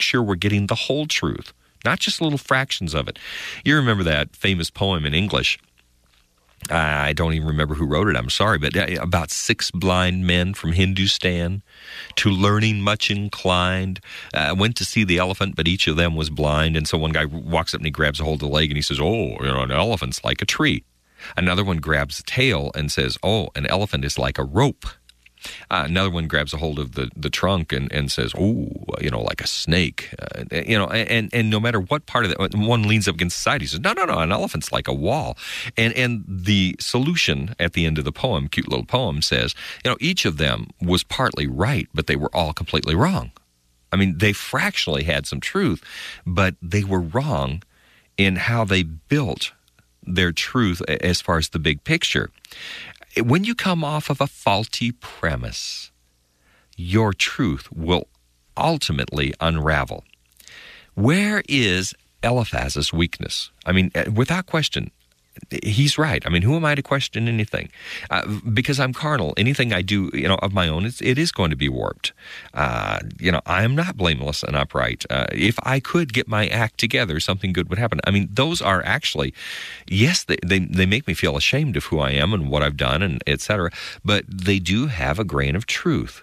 sure we're getting the whole truth, not just little fractions of it. You remember that famous poem in English. I don't even remember who wrote it, I'm sorry, but about 6 blind men from Hindustan, to learning much inclined, went to see the elephant, but each of them was blind. And so one guy walks up and he grabs a hold of the leg and he says, "Oh, an elephant's like a tree." Another one grabs the tail and says, "Oh, an elephant is like a rope." Another one grabs a hold of the trunk and says, "Oh, like a snake." And no matter what part of that, one leans up against the side. He says, No, an elephant's like a wall." And the solution at the end of the poem, cute little poem, says, each of them was partly right, but they were all completely wrong. I mean, they fractionally had some truth, but they were wrong in how they built their truth as far as the big picture. When you come off of a faulty premise, your truth will ultimately unravel. Where is Eliphaz's weakness? I mean, without question, he's right. I mean, who am I to question anything? Because I'm carnal. Anything I do, of my own, it is going to be warped. I am not blameless and upright. If I could get my act together, something good would happen. I mean, those are actually, yes, they make me feel ashamed of who I am and what I've done, and et cetera, but they do have a grain of truth.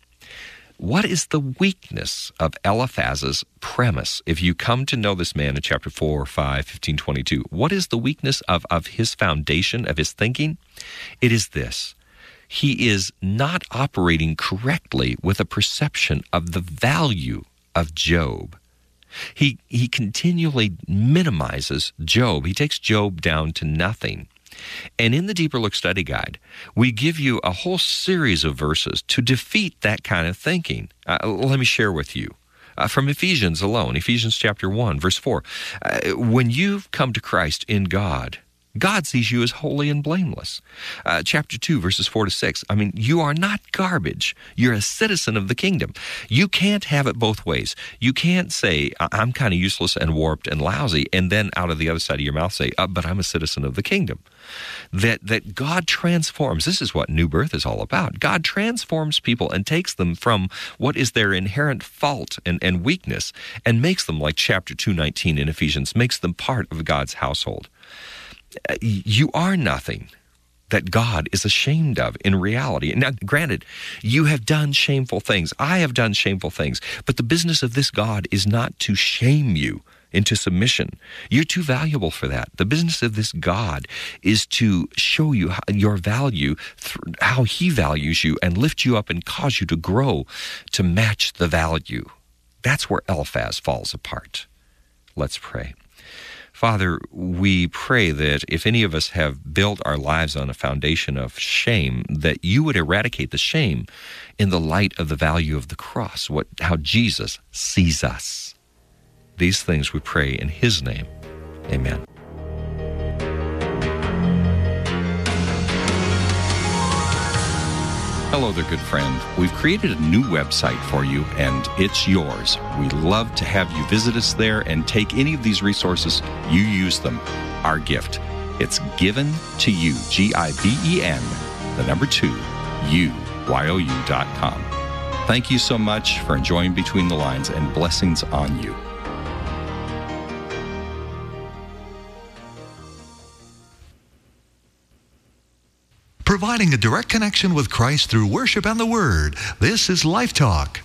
What is the weakness of Eliphaz's premise? If you come to know this man in chapter 4, 5, 15, 22, what is the weakness of his foundation, of his thinking? It is this: he is not operating correctly with a perception of the value of Job. He continually minimizes Job. He takes Job down to nothing. And in the Deeper Look Study Guide, we give you a whole series of verses to defeat that kind of thinking. Let me share with you from Ephesians alone, Ephesians chapter 1, verse 4. When you've come to Christ in God, God sees you as holy and blameless. Chapter 2, verses 4 to 6. I mean, you are not garbage. You're a citizen of the kingdom. You can't have it both ways. You can't say, "I'm kind of useless and warped and lousy," and then out of the other side of your mouth say, "But I'm a citizen of the kingdom." That God transforms. This is what new birth is all about. God transforms people and takes them from what is their inherent fault and weakness and makes them, like chapter 2:19 in Ephesians, makes them part of God's household. You are nothing that God is ashamed of in reality. Now, granted, you have done shameful things. I have done shameful things. But the business of this God is not to shame you into submission. You're too valuable for that. The business of this God is to show you your value, how he values you, and lift you up and cause you to grow to match the value. That's where Eliphaz falls apart. Let's pray. Father, we pray that if any of us have built our lives on a foundation of shame, that you would eradicate the shame in the light of the value of the cross, how Jesus sees us. These things we pray in his name. Amen. Hello there, good friend. We've created a new website for you, and it's yours. We love to have you visit us there and take any of these resources. You use them. Our gift. It's given to you. GIVEN, 2, UYOU.com. Thank you so much for enjoying Between the Lines, and blessings on you. Providing a direct connection with Christ through worship and the Word. This is Life Talk.